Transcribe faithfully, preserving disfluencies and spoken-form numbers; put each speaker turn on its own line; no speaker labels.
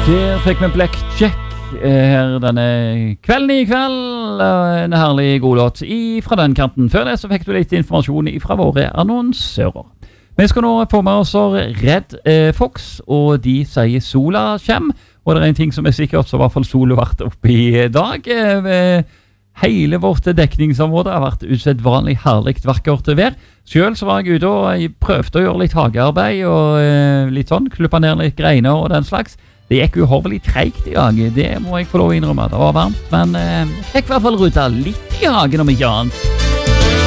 Der fikk vi Black Jack her denne kvelden i kveld. En herlig god låt fra den kanten. Før det så fikk du litt informasjon fra våre annonsører. Vi skal nå få med oss Red eh, Fox, og de sier sola kjem. Og det er en ting som er sikkert, så i hvert fall sola har vært oppe i dag. Eh, hele vårt dekningsområde har vært usedvanlig herlig vakkert vær. Selv så var jeg ute og jeg prøvde å gjøre litt hagearbeid og eh, litt sånn, kluppa ned litt greiner og den slags. Det gikk uhorvelig tregt i dag, det må jeg få lov å innrømme. Det var varmt, men eh, jeg fikk i hvert fall ruta litt i hagen om ikke annet.